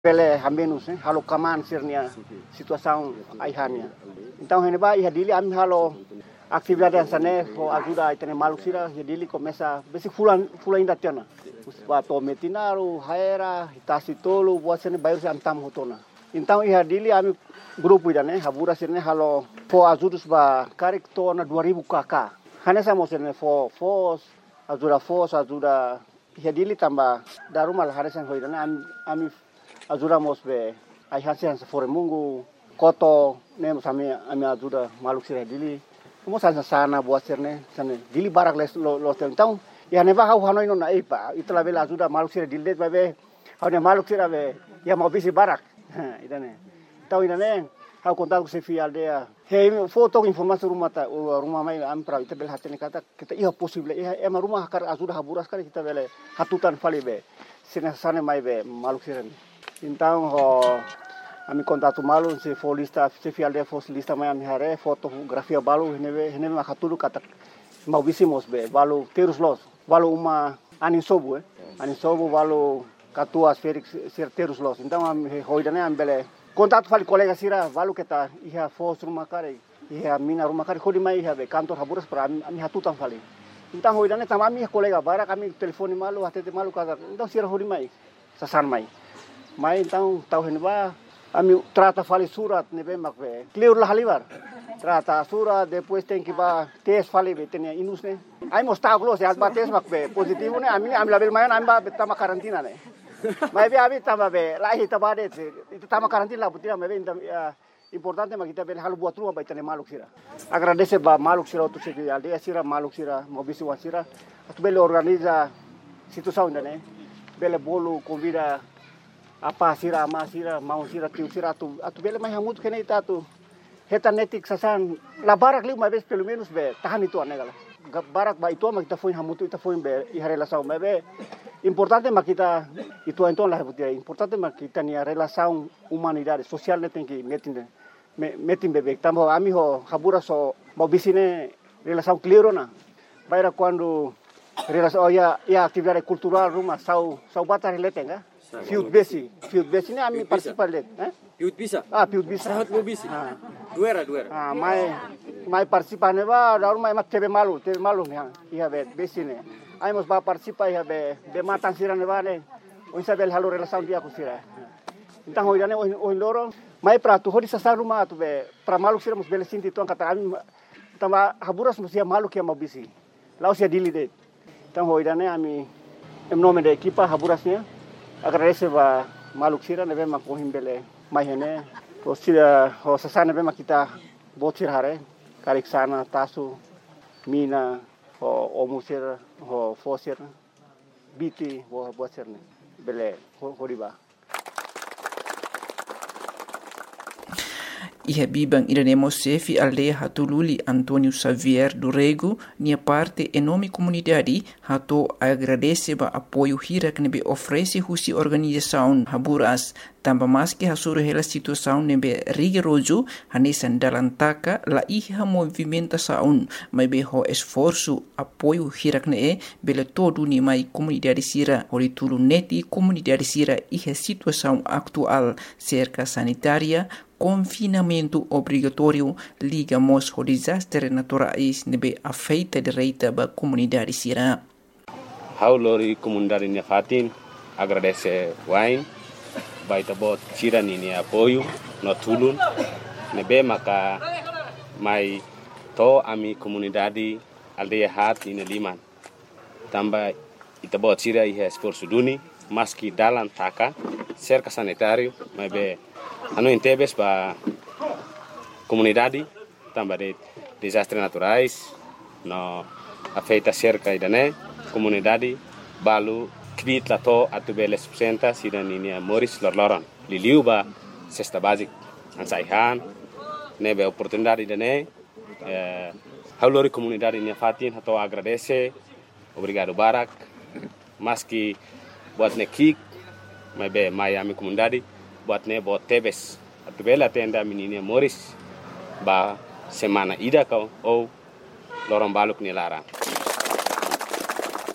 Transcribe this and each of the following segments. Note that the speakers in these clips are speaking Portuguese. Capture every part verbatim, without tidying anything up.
Pele hamenus, né? Halo kaman sirnia situação aihania. Então, ele vai e dili am halo atividade ansane ho ajuda a ter malu sira e dili começa besi fulan fulan ainda tena. Ba to metinaru haera hitasi tolo buasene bayar se antam hotona. Então, e dili am grupo ida né, habura sirne halo fo ajudus ba karekto na dua ribu kakak. Hanya sama sirne fo fos ajuda fos ajuda e dili tamba darumal harasan hoida né am ami ajudamos be ai hasian se fore mungu koto nemos ami ami ajuda maluk sira dili como sana sana buat serne sana dili barak les lo lo então ya neva hau hanoi no na ipa itla bela ajuda maluk sira dili be hau ne maluk sira be ya mau bisi barak idane então idane hau contato se fi aldea he foto informasi rumah ta rumah mai am pra ita bela hatene kata kita iya possible iya ema rumah kar ajuda haburas kar kita bele hatutan fali be sina sana mai be maluk sira. Então, ho, ami contato malu se for lista, se fial de for lista mai ami hare fotografia balu neve neve makatulu kata mau bisimos be balu terus los balu uma anin sobu eh anin sobu balu katuas felix ser terus los. Então ami hoidane ambele contato fali colega sira balu keta iha fos rumah kare iha mina rumah kare hodi mai iha be kantor haburas para ami hatutan fali. Então hoidane tama ami colega bara kami telefone malu hatete malu kata então sira hodi mai sasan mai. Mas então, tahu henba, ami trata fali surat nebe makbe. Clear lah halibar. Trata surat, depois tem que ba tes fali be tenia inus ne. Ai mostrar close, as ba tes makbe positivo ne, ami ami label mayan ami ba tama karantina ne. Mas be abi tama be, lahi tama de, itu tama karantina butina mebe intam importante mak kita be halu buat rumah ba itane maluk sira. Agradece ba maluk sira tu se aldea sira maluk sira, mobisi wasira. Atu bele organiza situação ne. Bele bolo convida apa sira ama sira mau sira tiu sira atu atu bele mai hamut kene ita tu heta netik sasan la barak liu mai bes pelo menos be tahan itu anegala barak ba itu ma kita foi hamut ita foi be i relação mai be importante ma kita itu então la butia importante ma kita ni relação humanidade social ne tem que metin metin bebe tambo ami ho habura so mau bisine relação clear na baira quando relação ya ya atividade cultural rumah sau sau batar letenga Fiut besi, fiut besi ni ami participar let, eh? Fiut bisa? Ah, fiut bisa. Sahat mo bisi? Ah. Duera, duera. Ah, mai, mai participar ne ba, daur mai mat tebe malu, tebe malu ni, iha bet besi ne. Ai mos ba participar iha be, be matan sira ne ba ne, oin sabel halu relação dia ku sira. Então hoje ne oin oin loro, mai pra tu hodi sasa rumah tu be, pra malu sira mos bele sinti tuan kata ami, tama haburas mos ia malu kia mau bisi. Lau sia dili det. Então hoje ne ami, em nome da equipa haburasnya. Agradece ba maluk sira nebe mak pohim bele mai hene to sira ho sasana nebe mak kita botir hare karik sana tasu mina ho omusir ho fosir biti ho botir ne bele horiba. Iha bibang iremos sefi aldea hatululi Antônio Xavier do Rego, nia parte enorme comunidade, hato agradece ba apoio hira que nebe oferece husi organização haburas, tamba mas que hasuru hela situação nebe rigoroso, hanesan dalam taka la iha movimentação, mas be ho esforço apoio hira que ne bele todo ni mai comunidade sira, horitulu neti comunidade sira iha situação atual cerca sanitária, confinamento obrigatório ligamos ao desastre naturais nebe afeita direita ba comunidade sira. Haulori comunidade Nefatin agradece wain baita bot sira ni apoio no tulun nebe maka mai to ami comunidade aldeia hat in liman tamba ita bot sira iha esforço duni maski dalan taka cerca sanitário mas be ano intebes ba comunidade tamba de desastres naturais no afeita cerca idane comunidade balu krit lato atubele subsenta sidaninia Moris Lorloron liliu ba cesta basic ansaihan nebe oportunidade idane eh haulori comunidade nia fatin hato agradece obrigado barak maski buat nekik mebe Miami comunidade buat ne buat tebes atubela tenda menina Moris ba semana ida kau ou lorong baluk ni larang.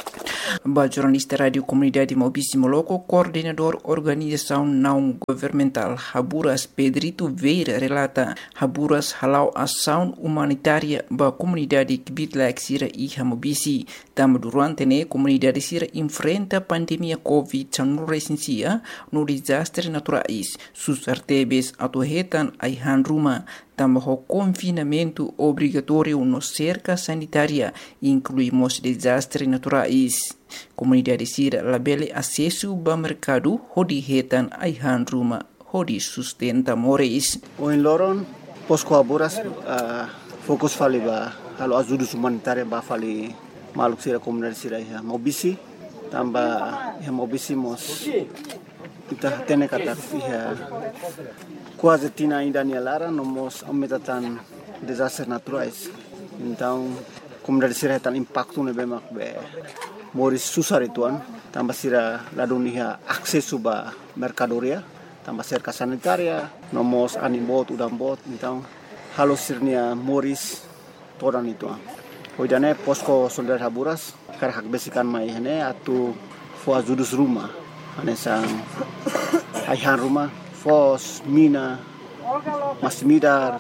Ba jornalista Radio Comunidade Maubisi Moloco, coordenador organização não governamental Haburas Pedrito Veira relata Haburas halau ação humanitária ba comunidade Kibitlaik Sira e Maubisi. Tam durante ne comunidade Sira enfrenta pandemia Covid dezenove no desastre naturais. Sus artebes atuhetan aihan ruma. Tam ho confinamento obrigatório no cerca sanitária, incluímos desastres naturais. Comunidade Sira labele acesso ao mercado, hodi hetan aihan ruma, hodi sustenta moris. O em Loron, Posco Haburas, uh, fokus fali ba, halo ajuda humanitária ba fali maluk Sira comunidade Sira ya Maubisi, tamba ya Maubisi mos kita tene kata ya quase tina ainda nialara nomos aumentatan desastres naturais. Então, comunidade Sira tan impacto ne bemak be moris susar ituan, tambah Sira ladunia akses ba mercadoria, tambah cerca sanitaria, nomos animbot udambot, então halo sirnia moris todan ituan. Hoidane posko solidar Haburas karak besikan mai hene atu fo ajudus rumah, ane sang aihan rumah Fos, Mina, Masmidar,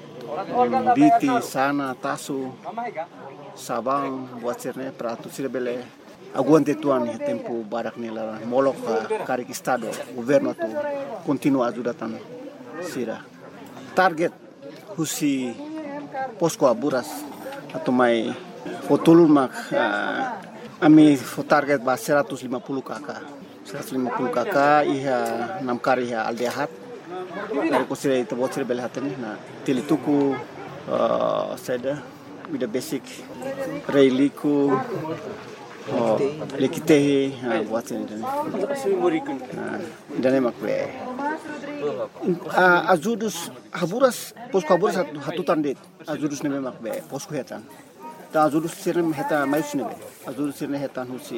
Biti, Sana, Tasu, Sabang, buat sirne pratu sirebele aguante tuan ya tempo barak nila molok karik estado governo tu continua ajudatan Sira. Target husi Posco Haburas atau mai fotulun mak uh, ami target ba seratus lima puluh kakak. seratus lima puluh kakak iha enam kari iha aldehat dari kusira itu buat sira belhatani na tilituku uh, seda with the basic reiliku oh lekitehi ha buat sira dan dan emak be azudus Haburas Posco Haburas hatutan det azudus ne emak be Posco hetan ta azudus sira heta mais ne be azudus sira hetan husi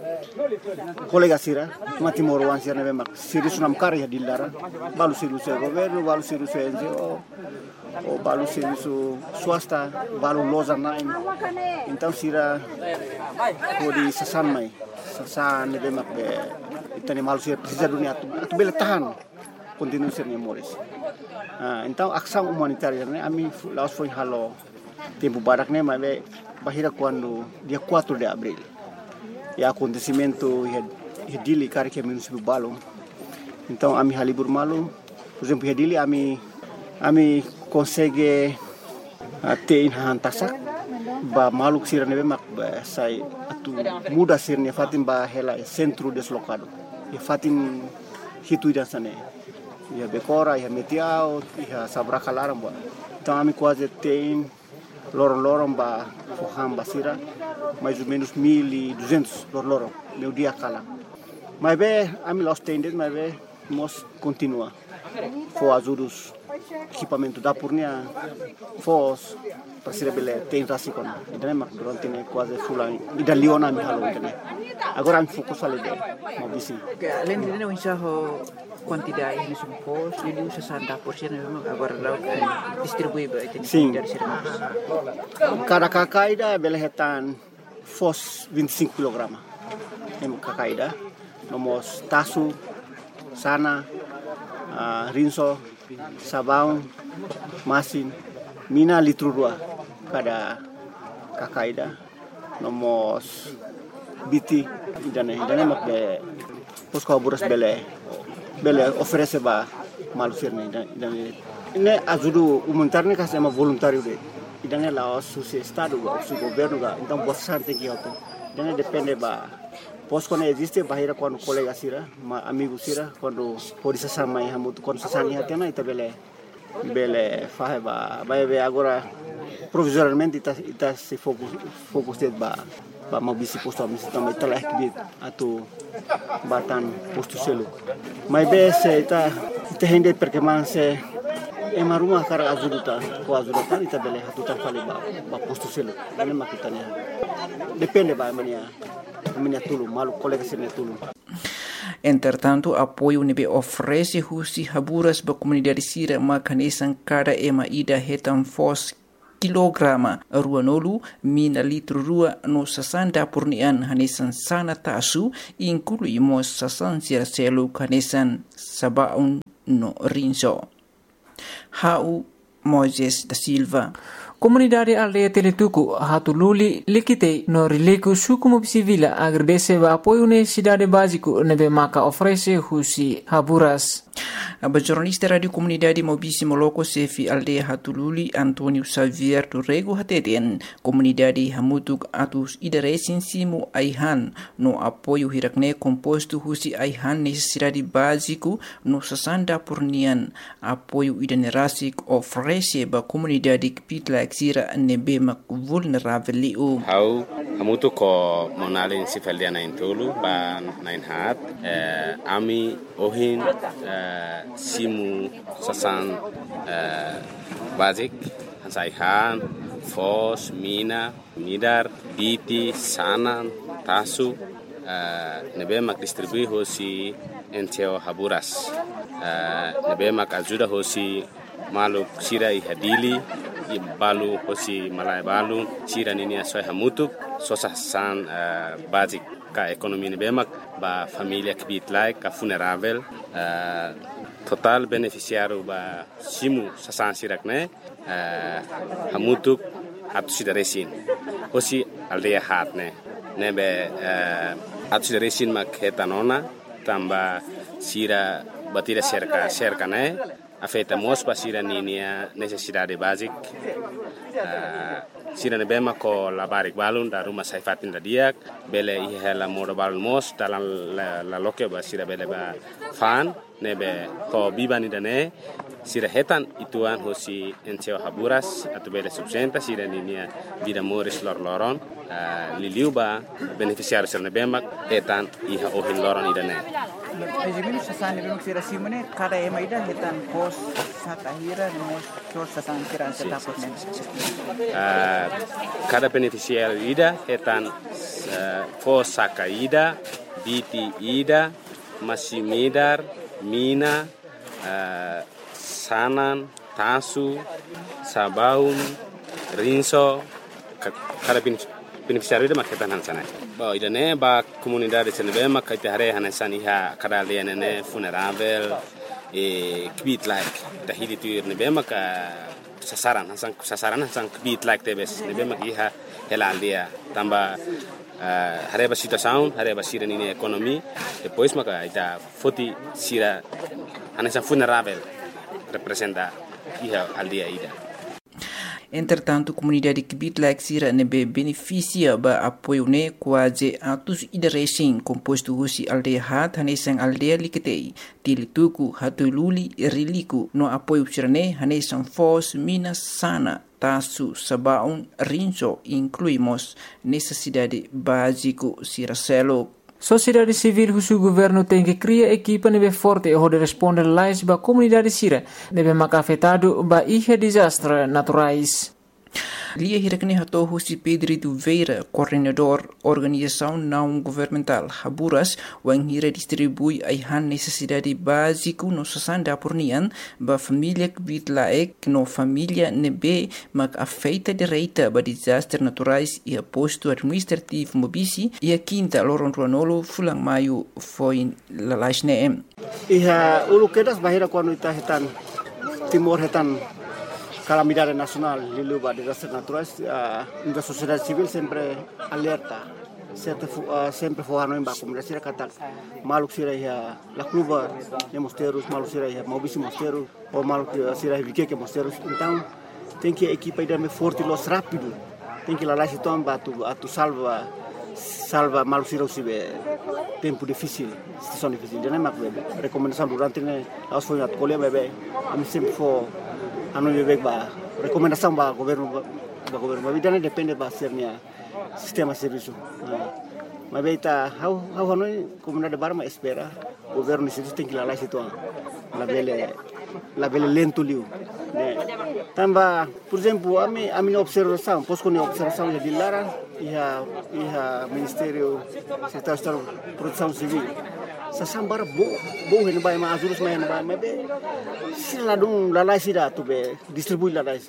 kolega Sira mati morwan Sira ne mak Sira sunam kari dilara balu Sira se governo balu Sira se N G O o balu Sira su swasta balu loza naim então Sira kodi sasan mai sasan ne mak be itani malu Sira precisa dunia tu tu bele tahan continue Sira ne moris ah então ação humanitária ne ami laos foi halo tempo barak ne mas bahira quando dia quatro de abril e acontecimento e dili kari que município Balo. Então ami halibur malu, por exemplo, e dili ami ami consegue ter in hantasak ba maluk Sira nebe mak ba sai atu muda sirne fatim ba hela centro deslocado. E fatim hitu dan sane. Ya bekora, ya metiao, ya sabraka laram ba. Então ami quase tem lorong-lorong ba foham ba Sira mais ou menos mil e duzentos lorong-lorong meu dia kala mas be ami lost tendes mas be mos continua fo ajudus equipamento da purnia fos para Sira bele tem rasikon idane mak durante ne quase fulan ida liona mi halo idane agora mi fokus ale de Maubisi além de não enxerro quantidade de supos ele usa sessenta por cento agora lá distribui para sim cada kakaida bele hetan fos vinte e cinco quilogramas em kakaida nomos tasu sana uh, rinso sabão masin mina litro dua cada kakaida nomos biti idane idane mak be Posco Haburas bele bele oferece ba malu sirne idane ne ajudu humanitário kasi ama voluntário de idane la su estado su governo ga então bastante que auto idane depende ba Posco ne existe bahira quando colega Sira ma amigo Sira quando pode sama ya mutu quando sasani hatena ita bele bele fahe ba ba be agora provisoriamente ita ita se focus focus de ba ba Maubisi posto amisi também telah kibit atau batan posto selu mai be se ita ita hende perkembangan se ema rumah kara azuduta ko azuduta ita bele hatutan fali ba ba posto selu ene makitanya depende ba mania mania tulu malu colega sene tulu. Entretanto, apoio nebe oferece husi Haburas ba comunidade Sira makanesan kada ema ida hetan fos kilograma ruanolu mina litro rua no sasan dapurnian hanesan sana tasu inclui mo sasan siraselu hanesan sabaun no rinso. Hau Moises da Silva. Comunidade aldeia Teletuku Hatululi Likite no Rileku Sukumu Civila agradece o apoio necessidade básico nebe maka oferece husi Haburas. A jornalista Radio Comunidade Mobisi Moloko Sefi aldeia Hatululi Antônio Xavier do Rego Hateten comunidade Hamutuk atus idaresin simu Aihan no apoio hirakne composto husi Aihan necessidade básico no sasanda purnian apoio idanerasik oferece ba comunidade Kpitla Xira nebe mak vulnerável liu. Hau Hamutuk ko monalin sifaliana intolu ba nain hat eh, ami ohin eh, simu sasan uh, basic Hansaihan, Fos, Mina, Midar, Biti, Sanan, Tasu, uh, nebe mak distribui hosi enteo Haburas. Uh, nebe mak ajuda hosi maluk sira ihadili, balu hosi malai balu, sira nini asoi hamutuk, sosa san uh, basic ka ekonomi nebe mak ba familia Kpitla ka vulnerável. Uh, total beneficiário ba simu sasan sirakne uh, hamutuk atu sidaresin hosi aldeia hatne nebe uh, atu sidaresin mak hetanona tamba sira batira cerca cerca ne afeta mos pa sira ninia necessidade basic uh, sira nebe mako labarik balun da rumah saifatin da diak bele ihela modo balun mos dalam la, la loke ba sira bele ba fan nebe ko bibani dane sira hetan ituan hosi enteo Haburas atu bele subsenta sira ninia vida moris lor loron uh, liliuba beneficiário sira nebe mak hetan iha ohin loron idane. Ejimini sasan nebe mak sira simone kada ema ida hetan pos satahira mos sos sasan sira setapot ne. Uh, cada beneficiário ida hetan uh, pos saka ida, biti ida, masimidar, Mina, uh, Sanan, Tasu, Sabaun, Rinso, cada beneficiário ida maketan hansana. Ba idane ba comunidade senebe makate hare hanesan iha kada aldeia nene vulnerável e Kpitla tahili tu nebe maka sasaran hasan sasaran hasan Kpitla tebes nebe mak iha hela aldeia tamba Uh, hareba situação, hareba sira nini ekonomi, depois maka ita foti sira anessa vulnerável representa iha aldeia ida. Entretanto, a comunidade Kpitla Xira nebe beneficia ba apoio ne quase atus idaresin composto husi aldeia hat hanesan aldeia liketei Tilituku Hatululi Riliku no apoio sirane hanesan Fos Mina Sana Tasu Sabaun Rinso incluímos necessidade básico Siracelo. Sociedade civil husu governo tem que criar equipa nebe forte e de responder lais ba comunidade sira nebe mak afetado ba ihe desastre naturais. Lia hirakne hato husi Pedro Duveira, coordenador organização não governamental Haburas, wang hira distribui aihan necessidade básico no sasanda purnian ba família Kpitla ek no família nebe mak afeita direita ba desastres naturais e a posto administrativo mobisi e a quinta loron ruanolo fulang maio foi la laisne. Iha ulu kedas bahira quando ita hetan timor hetan calamidade nacional liluba desastres naturais, uh, a sociedade civil sempre alerta, sempre uh, sempre forrando em baixo, mas sira katak maluk sira ia la cluba de mosteiros, maluk sira ia mobisi mosteiros, ou maluk sira ia viqueque mosteiros, então tem que a equipa ir forte los rápido, tem que lá lá se toma atu atu salva salva maluk sira usibe tempo difícil, situação difícil, não é mais bebe, recomendação durante né, aos foi na colhe bebe, a mim sempre for anu bebek ba recomendação ba governo ba governo ba bidane depende ba sernia sistema serviço mas beita how how anu comunidade barma espera governo isso tem que lá lá situ la bele la bele lento liu né tamba por exemplo a mim a minha observação posso com observação de Lara e a e a ministério secretário de produção civil sasambar bo bo hen bai ma azurus mai bai ma be sila dong lalai sida tu be distribui lalai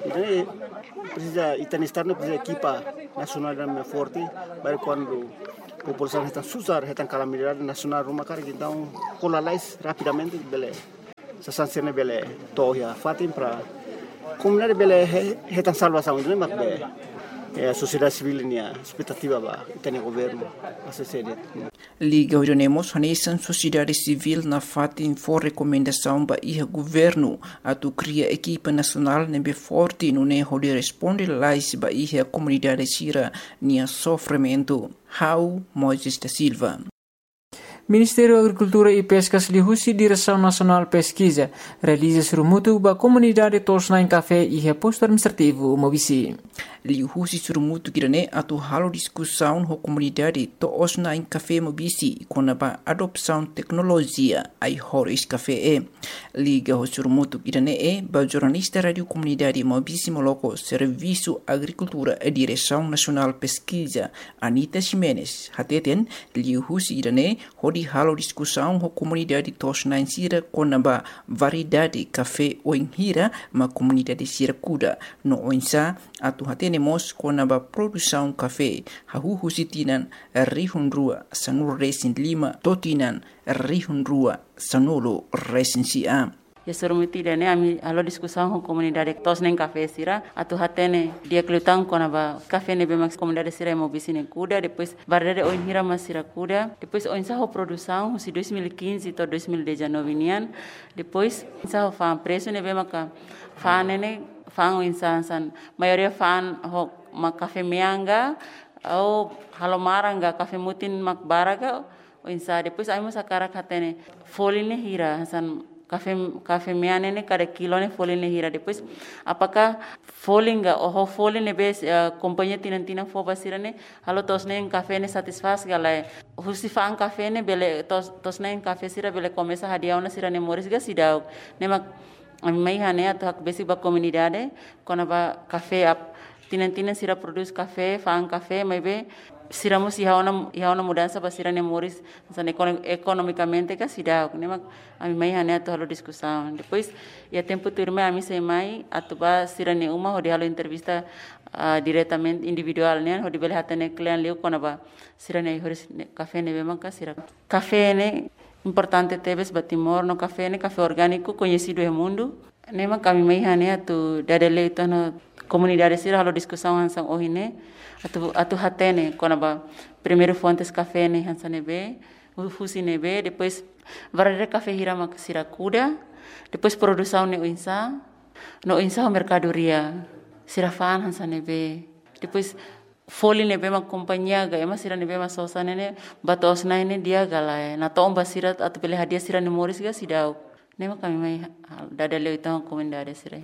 Então, precisa, Itanistar não precisa equipa nacional mais forte, para quando a população está susar, está calamidade nacional, uma carga, então, colalize rapidamente, beleza. Se sanção é beleza, toia, fatem para comunidade beleza, está salvação, não é mais beleza. É a sociedade civil a expectativa ba tem governo a sociedade. Liga Orionemos Hanesan sociedade civil na fatin for recomendação ba ia governo a tu cria equipa nacional nebe forte no ne hode responde lais ba ia comunidade sira nia sofrimento. How Moisés da Silva. Ministério da Agricultura e Pescas lihusi Direção Nacional Pesquisa realiza surmutu ba comunidade tosna em café e posto administrativo Mobisi. Lihusi surmutu kirane atu halo discussão ho comunidade tosna em café Mobisi quando ba adopção tecnologia ai horis café e. Liga ho surmutu kirane e ba jornalista radio comunidade Mobisi Moloco Serviço Agricultura e Direção Nacional Pesquisa Anita Ximenes hateten lihusi kirane di halo discussão com a comunidade tosna em Sira com a variedade café ou em Hira, ma comunidade Sira Kuda. No oinsa, atu hatenemos com a produção café, hahuhu sitinan rihun rua sanur resin lima, totinan rihun rua sanolo resin sia. Ya surumiti dene ami alo diskusão com comunidade tos nem café sira atu hatene dia kelutang kona ba café ne bemax comunidade sira mo bisine kuda depois variedade oin hira mas sira kuda depois oin sa ho produção si dois mil e quinze to dois mil e dezenove nian depois sa ho fan preço ne bemaka fan ne fan oin san san maioria fan ho ma café meanga au halomaranga café mutin mak baraga oin sa depois ai mo sakara hatene foline hira san Café, café meane ne cada kilo ne folha ne hira depois apakah folinga oh folha ne bes uh, companhia tinan tinan fo basira ne halo tos ne café ne satisfaz galai husi fan café ne bele tos tos ne café sira bele começa hadiau na sira ne moris ga sidau ne mak mai hane atu hak besi ba comunidade kona ba café ap tinan tinan sira produz café fan café mai be siramos ia uma ia uma mudança para sira ne moris san economicamente ka sida ne mak ami mai hane atu halo discussão depois ia tempo turme ami sei mai atu ba sira ne uma hodi halo entrevista uh, diretamente individual ne hodi bele hatane client leu kona ba sira ne horis café ne bema ka sira café ne importante tebes batimor no café ne café orgânico conhecido no mundo ne mak ami mai hane atu dadele itu no comunidade sira halo discussão hansang ohine atu atu hatene kona ba primeiro fontes café ne hansane be ufusi ne be depois variedade café hira mak sira kuda depois produção ne insa no insa mercadoria sira fan hansane be depois foli ne be mak companhia ga ema sira ne be ma sosa ne batos na ne dia gala na tomba sira atu pele hadia sira ne moris ga sidau Nema kami mai dada leu então comunidade sira.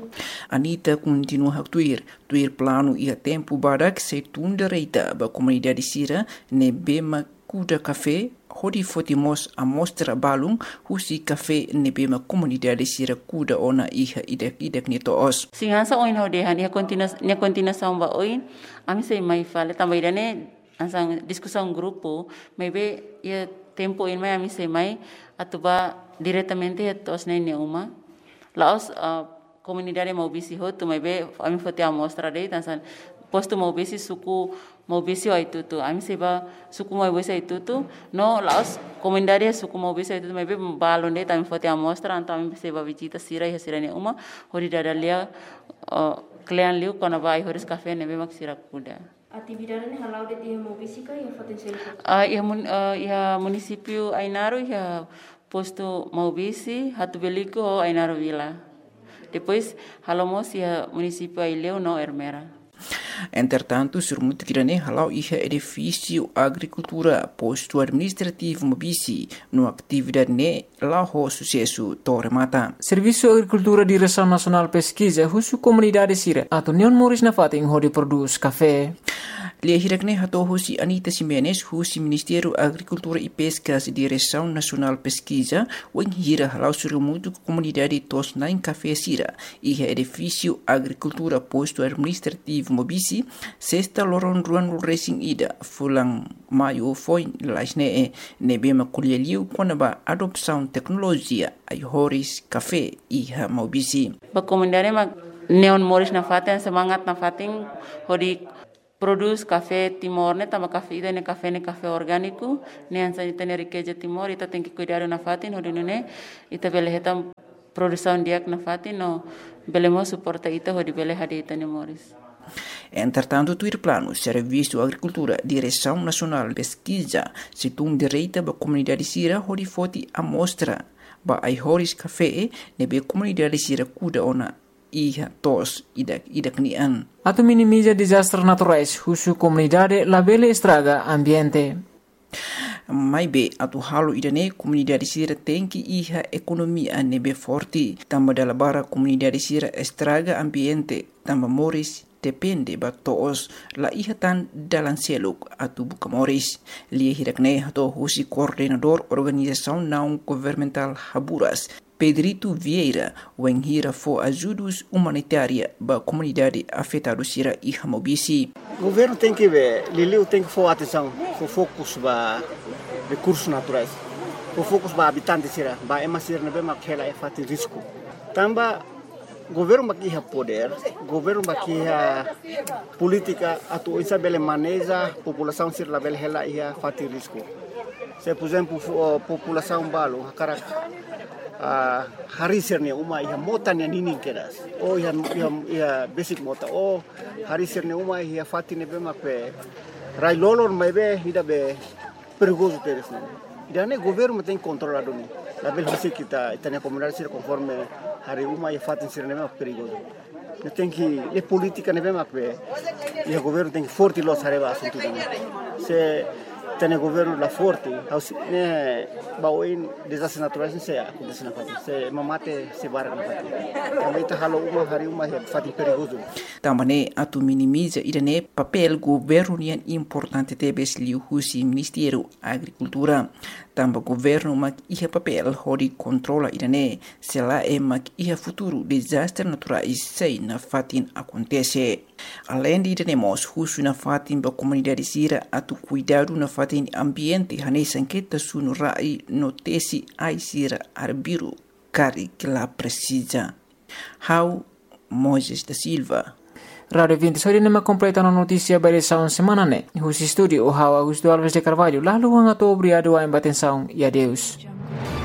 Anita continua a tuir, tuir plano e a tempo barak se tunda reita ba comunidade sira ne bema kuda café hodi fotimos a mostra balung husi café ne bema comunidade sira kuda ona iha idek idek ni toos. Singansa oin hodi han ia continua ia continua samba oin ami sei mai fale também dane ansang discussão grupo maybe ia tempo in mai ami sei mai atuba diretamente tos nem uma laos uh, comunidade Mobisi ho tu mai be ami fote a mostra dei tansan posto Mobisi suku Mobisi ai tutu ami seba suku Mobisi ai tutu no laos comunidade suku Mobisi ai tutu mai be balon dei tami fote a mostra anta ami seba visita sira e sira ne uma hori dadalia uh, client liu kona vai horis café ne be mak sira kuda. Atividade ne halau de dia Mobisi ka ia potensial ah ia mun uh, ia município Ainaro ia posto Mobisi hatu beliko ho Ainaro Vila. Depois halomos ia município Aileu no Ermera. Entretanto, surmutu kirane halau iha edifício agricultura posto administrativo Mobisi no atividade ne laho sucesso toremata. Serviço Agricultura Direção Nacional Pesquisa husu comunidade sira atau neon moris na fating hodi produz café. Lia hirakne hato husi Anita Ximenes husi Ministério Agricultura e Pescas Direção Nacional Pesquisa wen hira halau surmutu comunidade tos nain café sira iha edifício agricultura posto administrativo Mobisi sexta loron ruan racing ida fulang maio foi laisne e nebema kulialiu konaba adopção tecnologia ai horis café iha Mobisi. Ba comunidade ma neon moris na fatin semangat na fatin hodi produz café Timor ne tama café ida ne café ne café orgânico ne ansa ita ne riqueza Timor ita tem que cuidar na fatin hodi ne ita bele hetam produção diak na fatin no belemo suporta ita hodi bele hadi ita ne moris. Entretanto, o plano Serviço Agricultura, Direção Nacional de Pesquisa, se um direito da comunidade sira, onde foti a mostra, ba ai horis café, nebe comunidade sira kuda ona iha tos idak idak nian. Atu minimiza desastres naturais, husu comunidade labele estraga ambiente. Mai be atu halo idane comunidade sira tem que iha economia nebe forte, tamba dala bara comunidade sira estraga ambiente, tamba moris depende ba toos la ihatan dalam seluk atu buka moris. Lia hirakne hato husi coordenador organização não governamental Haburas, Pedrito Vieira, wen hira fo ajudos humanitária ba comunidade afetada sira iha mobisi. O governo tem que ver, Liliu tem que for atenção, for focus ba recursos naturais, for focus ba habitantes sira, ba emasir nebe makela e fati risco. Tamba governo bakia poder, governo bakia política atu isa bele maneja população sir la bele hela ia fati risco. Se por exemplo população balo karak a hari sirne uma ia mota ne nini keras. O ia ia basic mota o hari sirne uma ia fati ne bema pe rai lolor mebe ida be perigoso teres ne. Dane governo tem controlado ni. La bele hisi kita itania comunidade sir conforme hari uma ia fatin sir nema perigoso. Ne tem que e política ne vema pe e o governo tem que forte los areva assunto também. Se tem governo la forte, ne baoin desastres naturais se acontece na fatin. Se mamate se barra na fatin. Também tá halo uma hari uma ia fatin perigoso. Também atu minimiza idane papel governo nian importante tebes liu husi Ministério Agricultura. Tamba governo mak iha papel hori controla idane se lá é mak iha futuro desastre naturais sei na fatin acontece. Além de idane husu na fatin ba comunidade sira atu cuidado na fatin ambiente hane sanqueta sunu rai notesi ai sira arbiru cari que la precisa. How Moses da Silva. Radio vinte sori nema completa na notícia ba edição semana ne. Husi studio o Augusto Alves de Carvalho. Lalu ang ato obrigado a embatenção e adeus.